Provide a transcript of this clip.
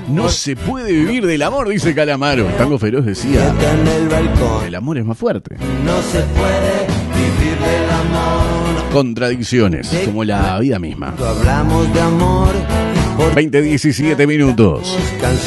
No se puede vivir del amor, dice Calamaro. Tango Feroz decía, En el balcón. el amor es más fuerte. No se puede vivir del amor. Contradicciones, como la vida misma. Hablamos de amor. 20:17 minutos.